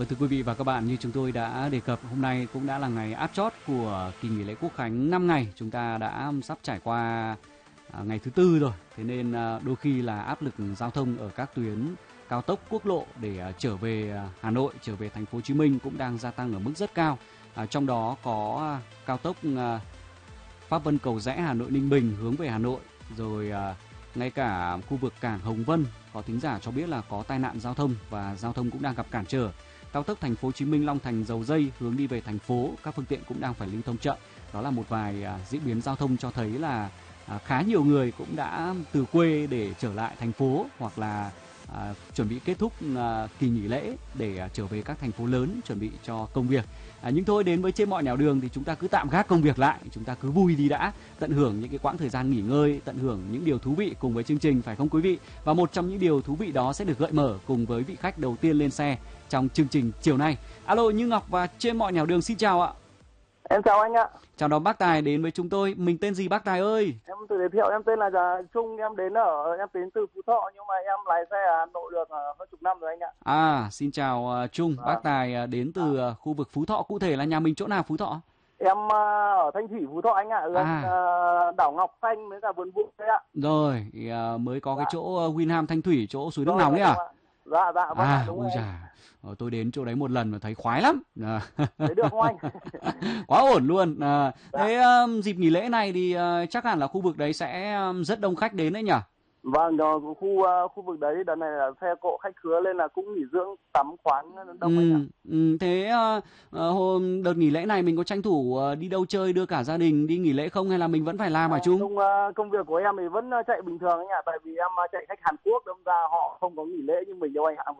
Vâng, thưa quý vị và các bạn, như chúng tôi đã đề cập, hôm nay cũng đã là ngày áp chót của kỳ nghỉ lễ Quốc khánh 5 ngày. Chúng ta đã sắp trải qua ngày thứ tư rồi. Thế nên đôi khi là áp lực giao thông ở các tuyến cao tốc, quốc lộ để trở về Hà Nội, trở về thành phố Hồ Chí Minh cũng đang gia tăng ở mức rất cao. Trong đó có cao tốc Pháp Vân Cầu Giẽ Hà Nội Ninh Bình hướng về Hà Nội, rồi ngay cả khu vực cảng Hồng Vân có thính giả cho biết là có tai nạn giao thông và giao thông cũng đang gặp cản trở. Cao tốc thành phố Hồ Chí Minh Long Thành Dầu Giây hướng đi về thành phố, các phương tiện cũng đang phải lưu thông chậm. Đó là một vài diễn biến giao thông cho thấy là khá nhiều người cũng đã từ quê để trở lại thành phố, hoặc là chuẩn bị kết thúc kỳ nghỉ lễ để trở về các thành phố lớn chuẩn bị cho công việc. Nhưng thôi, đến với Trên Mọi Nẻo Đường thì chúng ta cứ tạm gác công việc lại, chúng ta cứ vui đi đã, tận hưởng những cái quãng thời gian nghỉ ngơi, tận hưởng những điều thú vị cùng với chương trình, phải không quý vị? Và một trong những điều thú vị đó sẽ được gợi mở cùng với vị khách đầu tiên lên xe trong chương trình chiều nay. Alo, Như Ngọc và Trên Mọi Nẻo Đường xin chào ạ. Em chào anh ạ. Chào đón bác Tài đến với chúng tôi. Mình tên gì bác Tài ơi? Em tự giới thiệu, em tên là Trung, em đến từ Phú Thọ nhưng mà em lái xe ở Hà Nội được hơn chục năm rồi anh ạ. Xin chào Trung, bác Tài đến từ khu vực Phú Thọ, cụ thể là nhà mình chỗ nào Phú Thọ? Em ở Thanh Thủy Phú Thọ anh ạ, gần đảo Ngọc Xanh với cả vườn vụ đấy ạ. Rồi, mới có cái chỗ Winham Thanh Thủy, chỗ suối nước nóng đấy à? Dạ, vâng, đúng rồi. Tôi đến chỗ đấy một lần mà thấy khoái lắm. Thấy được không anh? Quá ổn luôn. Thế dịp nghỉ lễ này thì chắc hẳn là khu vực đấy sẽ rất đông khách đến đấy nhỉ? Vâng, khu vực đấy đợt này là xe cộ khách khứa lên là cũng nghỉ dưỡng tắm khoán đông anh ạ. Thế hôm đợt nghỉ lễ này mình có tranh thủ đi đâu chơi đưa cả gia đình đi nghỉ lễ không, hay là mình vẫn phải làm hả Trung? Công việc của em thì vẫn chạy bình thường anh ạ, tại vì em chạy khách Hàn Quốc, đâm ra họ không có nghỉ lễ như mình đâu anh ạ.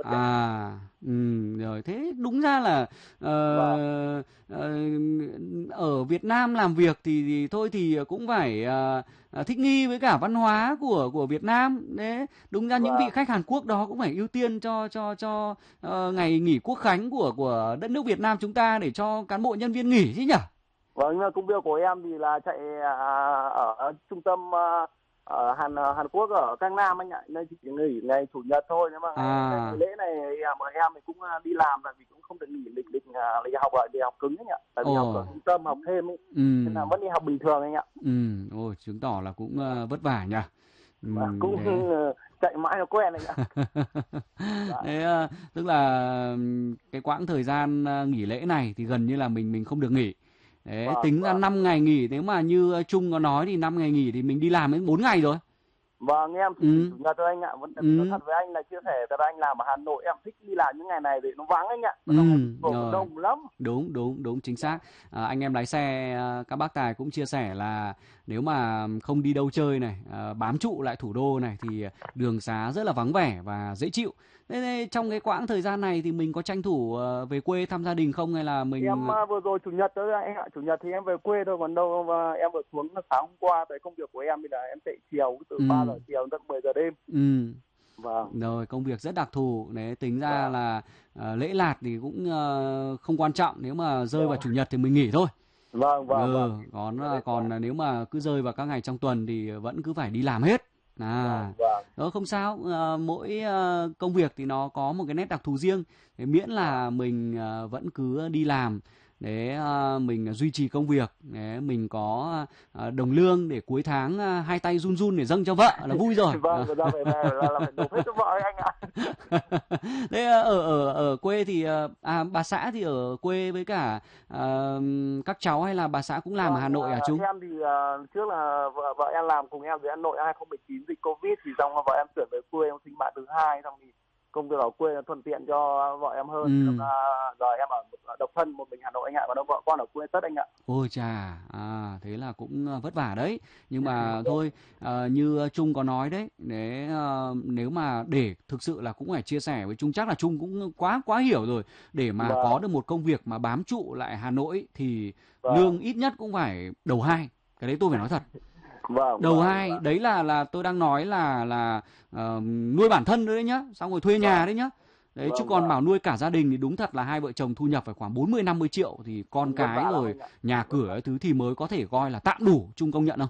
Rồi thế đúng ra là ở Việt Nam làm việc thì thôi thì cũng phải thích nghi với cả văn hóa của Việt Nam. Đấy, đúng ra những vị khách Hàn Quốc đó cũng phải ưu tiên cho ngày nghỉ Quốc khánh của đất nước Việt Nam chúng ta để cho cán bộ nhân viên nghỉ chứ nhỉ? Vâng, công việc của em thì là chạy ở trung tâm ở Hàn Quốc ở Cang Nam anh ạ, nên chỉ nghỉ ngày chủ nhật thôi. Nhưng mà ngày lễ này em thì cũng đi làm, tại vì cũng không được nghỉ lịch học ở đi học cứng anh ạ, tại vì học ở trung tâm học thêm ấy, nên là vẫn đi học bình thường anh ạ. Chứng tỏ là cũng vất vả nhỉ. Cũng chạy mãi nó quen anh ạ. Thế tức là cái quãng thời gian nghỉ lễ này thì gần như là mình không được nghỉ. Đấy, tính ra 5 ngày nghỉ, nếu mà như Trung có nói thì 5 ngày nghỉ thì mình đi làm đến 4 ngày rồi. Vâng, em thì chủ nhật thôi anh ạ. Vẫn nói thật với anh là chia sẻ, tại anh làm ở Hà Nội em thích đi làm những ngày này để nó vắng anh ạ. Nó đông lắm. Đúng chính xác. Anh em lái xe, các bác Tài cũng chia sẻ là nếu mà không đi đâu chơi này, bám trụ lại thủ đô này thì đường xá rất là vắng vẻ và dễ chịu. Thế trong cái quãng thời gian này thì mình có tranh thủ về quê thăm gia đình không, hay là mình... Em vừa rồi chủ nhật thôi anh ạ, chủ nhật thì em về quê thôi, còn đâu em vừa xuống sáng hôm qua, tại công việc của em bây giờ em chạy chiều từ 3 giờ chiều đến 10 giờ đêm. Vâng. Rồi, công việc rất đặc thù. Đấy, tính ra là lễ lạt thì cũng không quan trọng, nếu mà rơi vào chủ nhật thì mình nghỉ thôi. Vâng. Còn nếu mà cứ rơi vào các ngày trong tuần thì vẫn cứ phải đi làm hết. Đó, không sao, mỗi công việc thì nó có một cái nét đặc thù riêng, miễn là mình vẫn cứ đi làm để mình duy trì công việc, để mình có đồng lương để cuối tháng hai tay run run để dâng cho vợ là vui rồi. Vâng, ra về là phải nộp hết cho vợ anh ạ. Thế ở quê thì bà xã thì ở quê với cả các cháu, hay là bà xã cũng làm ở Hà Nội hả Trung? Em thì trước là vợ em làm cùng em với Hà Nội 2019 dịch Covid, thì xong vợ em chuyển về quê, em sinh bạn thứ hai, xong thì công việc ở quê nó thuận tiện cho vợ em hơn. Giờ em ở độc thân một mình Hà Nội anh ạ, còn vợ con ở quê tất anh ạ. Ôi chà, thế là cũng vất vả đấy. Nhưng mà thôi, như Trung có nói đấy, nếu mà để thực sự là cũng phải chia sẻ với Trung, chắc là Trung cũng quá hiểu rồi. Để mà có được một công việc mà bám trụ lại Hà Nội thì lương ít nhất cũng phải đầu 2. Cái đấy tôi phải nói thật. Đầu 2, đấy là tôi đang nói là nuôi bản thân đấy nhá, xong rồi thuê nhà đấy nhá. Đấy, chứ còn bảo nuôi cả gia đình thì đúng thật là hai vợ chồng thu nhập phải khoảng 40-50 triệu thì con cái rồi nhà cửa thứ thì mới có thể coi là tạm đủ. Trung công nhận không?